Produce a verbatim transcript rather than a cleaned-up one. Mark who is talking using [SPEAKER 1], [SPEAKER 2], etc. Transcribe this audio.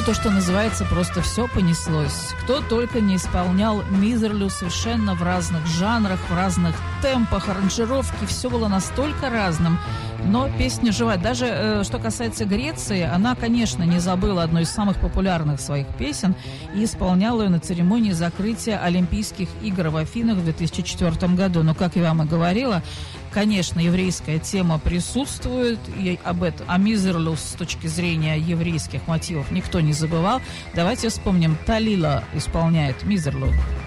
[SPEAKER 1] то, что называется, просто все понеслось. Кто только не исполнял Мизерлю совершенно в разных жанрах, в разных темпах, аранжировки. Все было настолько разным. Но песня жива. Даже э, что касается Греции, она, конечно, не забыла одну из самых популярных своих песен и исполняла ее на церемонии закрытия Олимпийских игр в Афинах в две тысячи четвёртом году. Но, как я вам и говорила, конечно, еврейская тема присутствует, и об этом, о Мизерлю с точки зрения еврейских мотивов никто не забывал. Давайте вспомним, Талила исполняет Мизерлю.